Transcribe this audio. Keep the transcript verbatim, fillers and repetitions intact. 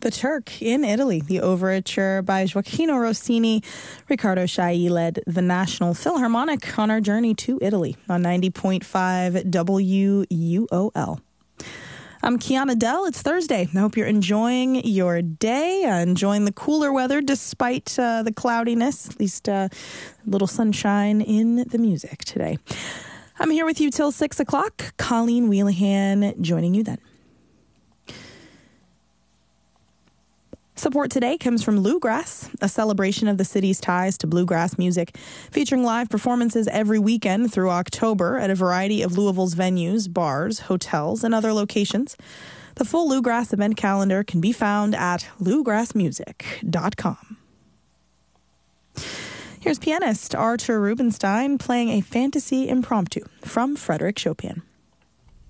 The Turk in Italy, the overture by Gioacchino Rossini. Riccardo Chailly led the National Philharmonic on our journey to Italy on ninety point five W U O L. I'm Kiana Dell. It's Thursday. I hope you're enjoying your day, uh, enjoying the cooler weather despite uh, the cloudiness, at least uh, a little sunshine in the music today. I'm here with you till six o'clock. Colleen Wheelahan joining you then. Support today comes from Bluegrass, a celebration of the city's ties to bluegrass music, featuring live performances every weekend through October at a variety of Louisville's venues, bars, hotels, and other locations. The full Bluegrass event calendar can be found at bluegrass music dot com. Here's pianist Artur Rubinstein playing a fantasy impromptu from Frédéric Chopin.